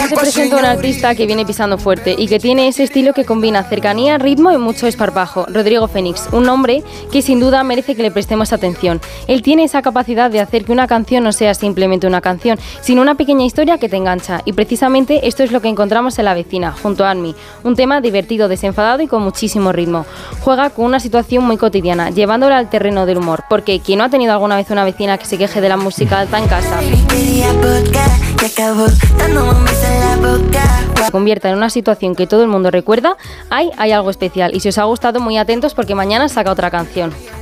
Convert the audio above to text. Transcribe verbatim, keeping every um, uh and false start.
os presento a un artista que viene pisando fuerte y que tiene ese estilo que combina cercanía, ritmo y mucho esparpajo. Rodrigo Fénix, un hombre que sin duda merece que le prestemos atención. Él tiene esa capacidad de hacer que una canción no sea simplemente una canción, sino una pequeña historia que te engancha. Y precisamente esto es lo que encontramos en La Vecina, junto a Army. Un tema divertido, desenfadado y con muchísimo ritmo. Juega con una situación muy cotidiana, llevándola al terreno del humor. Porque ¿quién no ha tenido alguna vez una vecina que se queje de la música alta en casa? Se convierta en una situación que todo el mundo recuerda, ahí hay algo especial. Y si os ha gustado, muy atentos porque mañana saca otra canción.